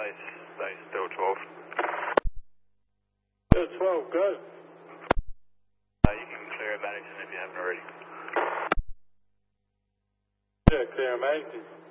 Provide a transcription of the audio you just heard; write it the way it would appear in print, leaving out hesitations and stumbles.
base Bill 12. Bill 12, go. You can clear Maddington if you haven't already. Yeah, clear Maddington.